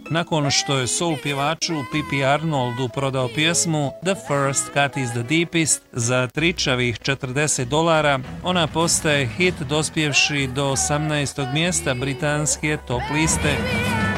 Nakon što je soul pjevaču Pippi Arnoldu prodao pjesmu The First Cut is the Deepest za tričavih $40, ona postaje hit dospjevši do 18. mjesta britanske top liste.